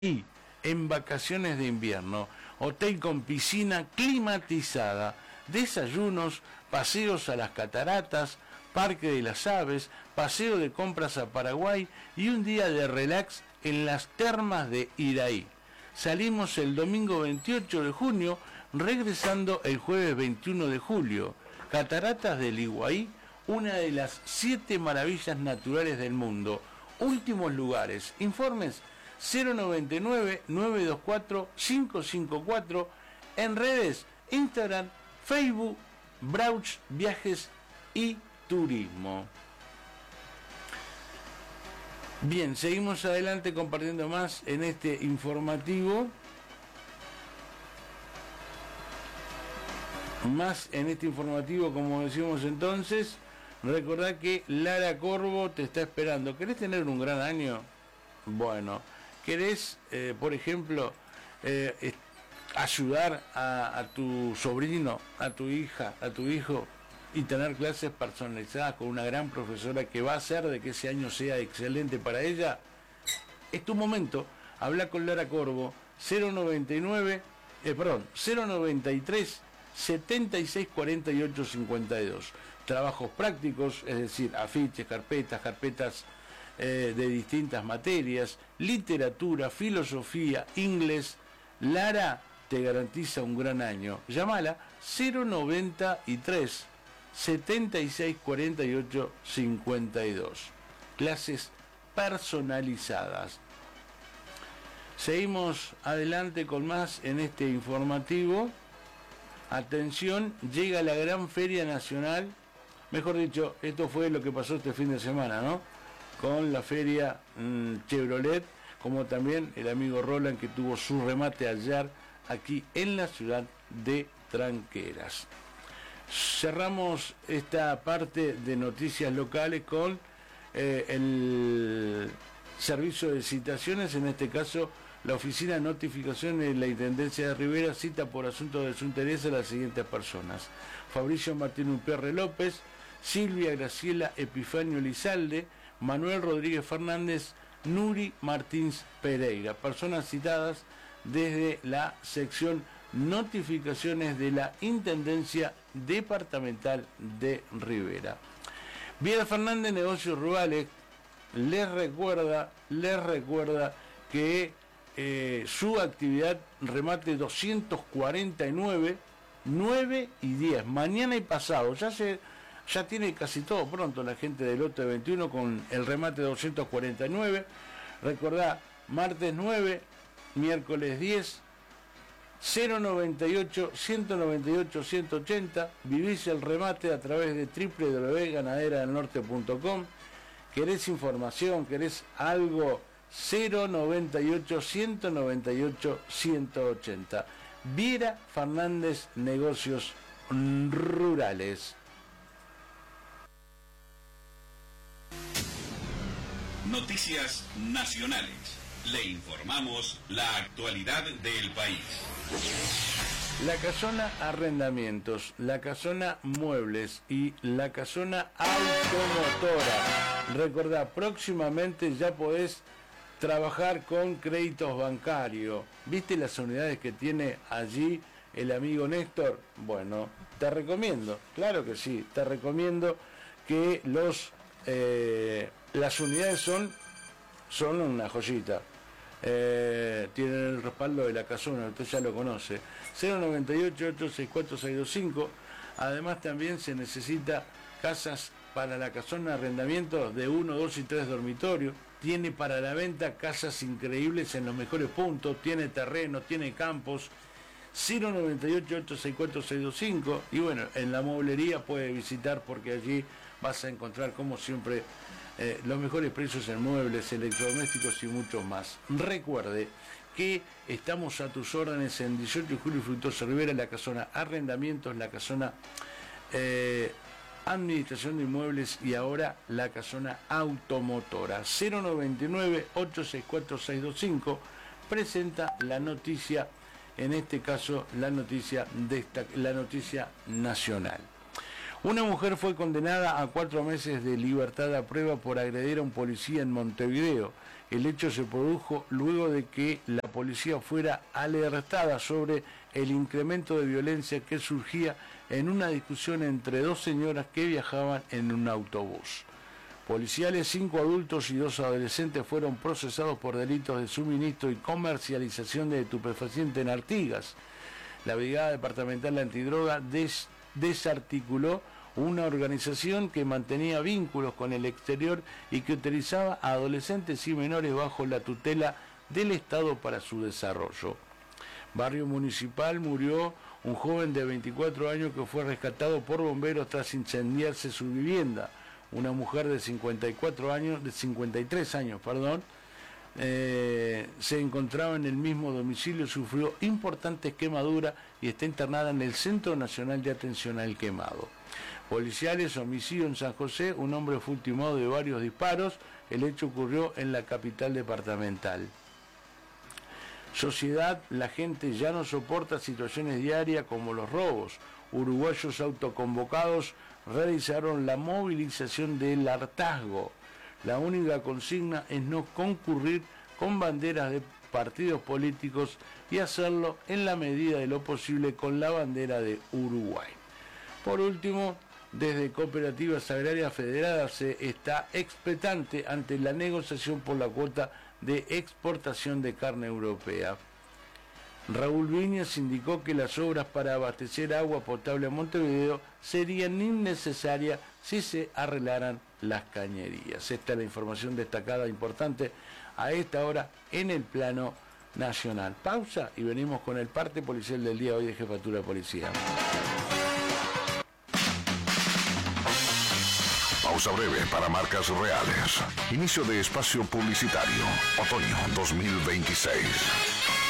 Y en vacaciones de invierno, hotel con piscina climatizada, desayunos, paseos a las cataratas, parque de las aves, paseo de compras a Paraguay y un día de relax en las termas de Iraí. Salimos el domingo 28 de junio, regresando el jueves 21 de julio. Cataratas del Iguaí, una de las 7 maravillas naturales del mundo. Últimos lugares. Informes 099-924-554, en redes, Instagram, Facebook, Brauch Viajes y Turismo. Bien, seguimos adelante compartiendo más en este informativo. Como decimos entonces, recordá que Lara Corvo te está esperando. ¿Querés tener un gran año? Bueno, ¿querés, por ejemplo, ayudar a tu sobrino, a tu hija, a tu hijo y tener clases personalizadas con una gran profesora que va a hacer de que ese año sea excelente para ella? Es tu momento. Habla con Lara Corvo, 093 76 48 52. Trabajos prácticos, es decir, afiches, carpetas de distintas materias, literatura, filosofía, inglés. Lara te garantiza un gran año. Llámala 093 76 48 52. Clases personalizadas. Seguimos adelante con más en este informativo. Atención, llega la gran feria nacional. Mejor dicho, esto fue lo que pasó este fin de semana, ¿no? Con la feria Chevrolet, como también el amigo Roland, que tuvo su remate ayer aquí en la ciudad de Tranqueras. Cerramos esta parte de noticias locales con el servicio de citaciones, en este caso la oficina de notificaciones de la Intendencia de Rivera cita por asunto de su interés a las siguientes personas: Fabricio Martín Upierre López, Silvia Graciela Epifanio Lizalde, Manuel Rodríguez Fernández, Nuri Martins Pereira, personas citadas desde la sección notificaciones de la Intendencia Departamental de Rivera. Viera Fernández, Negocios Rurales, les recuerda que su actividad remate 249, 9 y 10, mañana y pasado, ya tiene casi todo pronto la gente del lote 21 con el remate 249. Recordá, martes 9, miércoles 10, 098 198 180. Vivís el remate a través de www.ganaderadelnorte.com. ¿Querés información? ¿Querés algo? 098 198 180. Viera Fernández, Negocios Rurales. Noticias nacionales. Le informamos la actualidad del país. La Casona Arrendamientos, la Casona Muebles y la Casona Automotora. Recordá, próximamente ya podés trabajar con créditos bancarios. ¿Viste las unidades que tiene allí el amigo Néstor? Bueno, te recomiendo, claro que sí, te recomiendo que las unidades son una joyita. Tienen el respaldo de la Casona, usted ya lo conoce. 098-864-625. Además también se necesita casas para la Casona Arrendamientos de 1, 2 y 3 dormitorios. Tiene para la venta casas increíbles en los mejores puntos, tiene terreno, tiene campos. 098-864-625. Y bueno, en la mueblería puede visitar, porque allí vas a encontrar, como siempre, los mejores precios en muebles, electrodomésticos y muchos más. Recuerde que estamos a tus órdenes en 18 de julio y Fructuoso Rivera, la Casona Arrendamientos, la Casona Administración de Inmuebles y ahora la Casona Automotora. 099-864-625 presenta la noticia, en este caso la noticia nacional. Una mujer fue condenada a 4 meses de libertad a prueba por agredir a un policía en Montevideo. El hecho se produjo luego de que la policía fuera alertada sobre el incremento de violencia que surgía en una discusión entre dos señoras que viajaban en un autobús. Policiales, 5 adultos y 2 adolescentes fueron procesados por delitos de suministro y comercialización de estupefacientes en Artigas. La Brigada Departamental Antidroga desarticuló una organización que mantenía vínculos con el exterior y que utilizaba a adolescentes y menores bajo la tutela del Estado para su desarrollo. Barrio Municipal, murió un joven de 24 años que fue rescatado por bomberos tras incendiarse su vivienda. Una mujer de 53 años, se encontraba en el mismo domicilio, sufrió importantes quemaduras y está internada en el Centro Nacional de Atención al Quemado. Policiales, homicidio en San José, un hombre fue ultimado de varios disparos, el hecho ocurrió en la capital departamental. Sociedad, la gente ya no soporta situaciones diarias como los robos. Uruguayos autoconvocados realizaron la movilización del hartazgo. La única consigna es no concurrir con banderas de partidos políticos y hacerlo en la medida de lo posible con la bandera de Uruguay. Por último, desde Cooperativas Agrarias Federadas se está expectante ante la negociación por la cuota de exportación de carne europea. Raúl Viñas indicó que las obras para abastecer agua potable a Montevideo serían innecesarias si se arreglaran las cañerías. Esta es la información destacada importante a esta hora en el plano nacional. Pausa y venimos con el parte policial del día hoy de Jefatura de Policía. Pausa breve para marcas reales. Inicio de espacio publicitario. Otoño 2026.